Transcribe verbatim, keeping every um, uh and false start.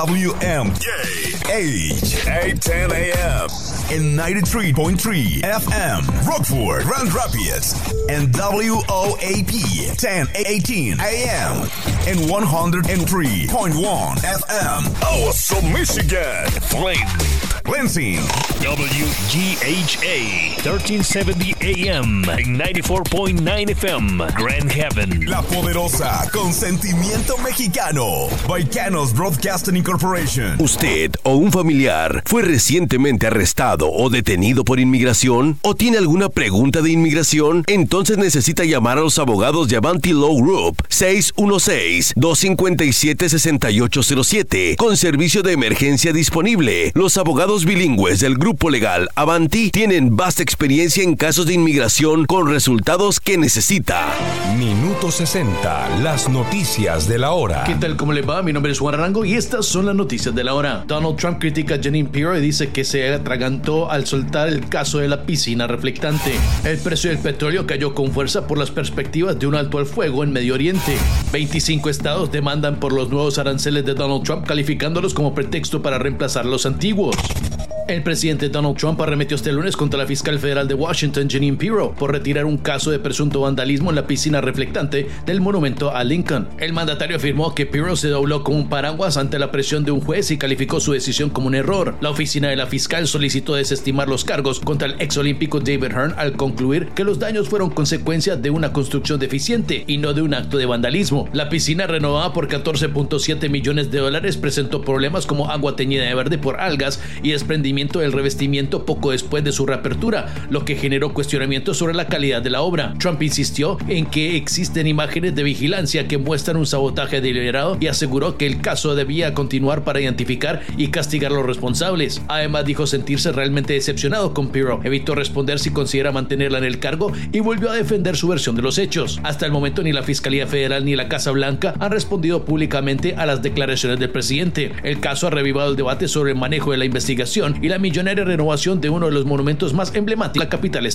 W M H eight ten A M and ninety-three point three F M Rockford, Grand Rapids, and W O A P ten eighteen A M and one oh three point one F M Oso, Michigan, Flint, Lansing, W G H A thirteen seventy A M and ninety-four point nine F M Grand Haven, La Poderosa, con sentimiento mexicano, Baicanos Broadcasting Incorporation. ¿Usted o un familiar fue recientemente arrestado o detenido por inmigración? ¿O tiene alguna pregunta de inmigración? Entonces necesita llamar a los abogados de Avanti Law Group seis uno seis, dos cinco siete, seis ocho cero siete con servicio de emergencia disponible. Los abogados bilingües del grupo legal Avanti tienen vasta experiencia en casos de inmigración con resultados que necesita. Minuto sesenta, las noticias de la hora. ¿Qué tal? ¿Cómo le va? Mi nombre es Juan Arango y estas son las noticias de la hora. Donald Trump critica a Jeanine Pirro y dice que se atragantó al soltar el caso de la piscina reflectante. El precio del petróleo cayó con fuerza por las perspectivas de un alto al fuego en Medio Oriente. veinticinco estados demandan por los nuevos aranceles de Donald Trump, calificándolos como pretexto para reemplazar los antiguos. El presidente Donald Trump arremetió este lunes contra la fiscal federal de Washington, Jeanine Pirro, por retirar un caso de presunto vandalismo en la piscina reflectante del monumento a Lincoln. El mandatario afirmó que Pirro se dobló como un paraguas ante la presión de un juez y calificó su decisión como un error. La oficina de la fiscal solicitó desestimar los cargos contra el ex olímpico David Hearn al concluir que los daños fueron consecuencia de una construcción deficiente y no de un acto de vandalismo. La piscina, renovada por catorce punto siete millones de dólares, presentó problemas como agua teñida de verde por algas y desprendimiento del revestimiento poco después de su reapertura, lo que generó cuestionamientos sobre la calidad de la obra. Trump insistió en que existen imágenes de vigilancia que muestran un sabotaje deliberado y aseguró que el caso debía continuar para identificar y castigar a los responsables. Además, dijo sentirse realmente decepcionado con Pirro, evitó responder si considera mantenerla en el cargo y volvió a defender su versión de los hechos. Hasta el momento ni la Fiscalía Federal ni la Casa Blanca han respondido públicamente a las declaraciones del presidente. El caso ha revivado el debate sobre el manejo de la investigación y la millonaria renovación de uno de los monumentos más emblemáticos de la capital